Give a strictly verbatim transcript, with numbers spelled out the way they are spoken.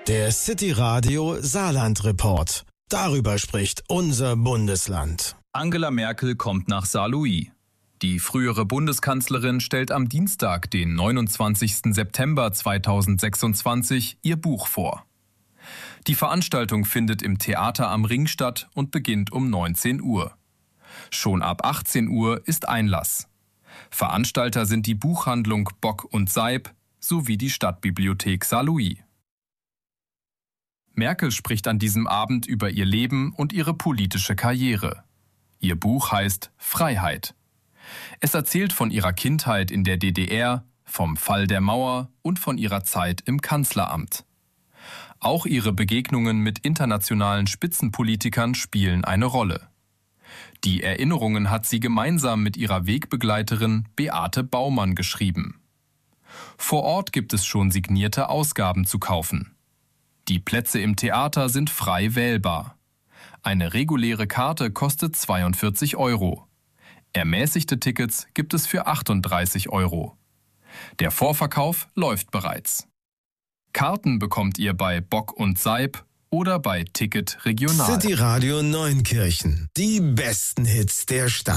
Der City Radio Saarland Report. Darüber spricht unser Bundesland. Angela Merkel kommt nach Saarlouis. Die frühere Bundeskanzlerin stellt am Dienstag, den neunundzwanzigsten September zweitausendsechsundzwanzig, ihr Buch vor. Die Veranstaltung findet im Theater am Ring statt und beginnt um neunzehn Uhr. Schon ab achtzehn Uhr ist Einlass. Veranstalter sind die Buchhandlung Bock und Seib sowie die Stadtbibliothek Saarlouis. Merkel spricht an diesem Abend über ihr Leben und ihre politische Karriere. Ihr Buch heißt Freiheit. Es erzählt von ihrer Kindheit in der D D R, vom Fall der Mauer und von ihrer Zeit im Kanzleramt. Auch ihre Begegnungen mit internationalen Spitzenpolitikern spielen eine Rolle. Die Erinnerungen hat sie gemeinsam mit ihrer Wegbegleiterin Beate Baumann geschrieben. Vor Ort gibt es schon signierte Ausgaben zu kaufen. Die Plätze im Theater sind frei wählbar. Eine reguläre Karte kostet zweiundvierzig Euro. Ermäßigte Tickets gibt es für achtunddreißig Euro. Der Vorverkauf läuft bereits. Karten bekommt ihr bei Bock und Seib oder bei Ticket Regional. City Radio Neunkirchen. Die besten Hits der Stadt.